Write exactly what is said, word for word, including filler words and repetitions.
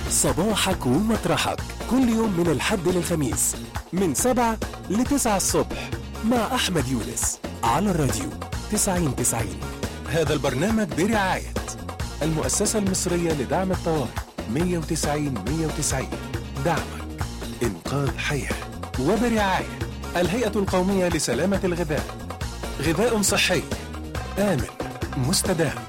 صباحك ومطرحك كل يوم من الحد للخميس من سبعة لتسعة الصبح مع أحمد يونس على الراديو تسعين تسعين. هذا البرنامج برعاية المؤسسة المصرية لدعم الطوارئ مية وتسعين مية وتسعين، دعمك إنقاذ حياة. وبرعاية الهيئة القومية لسلامة الغذاء، غذاء صحي آمن مستدام.